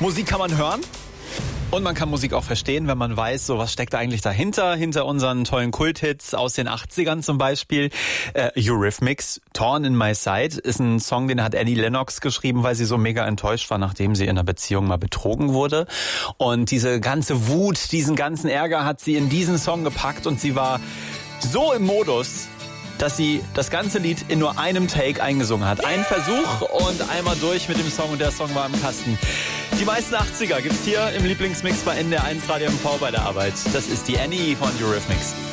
Musik kann man hören. Und man kann Musik auch verstehen, wenn man weiß, so was steckt da eigentlich dahinter, hinter unseren tollen Kulthits aus den 80ern zum Beispiel. Eurythmics, Torn in My Side, ist ein Song, den hat Annie Lennox geschrieben, weil sie so mega enttäuscht war, nachdem sie in einer Beziehung mal betrogen wurde. Und diese ganze Wut, diesen ganzen Ärger hat sie in diesen Song gepackt und sie war so im Modus, dass sie das ganze Lied in nur einem Take eingesungen hat. Ein Versuch und einmal durch mit dem Song und der Song war im Kasten. Die meisten 80er gibt's hier im Lieblingsmix bei NDR1 Radio MV bei der Arbeit. Das ist die Annie von Eurythmics.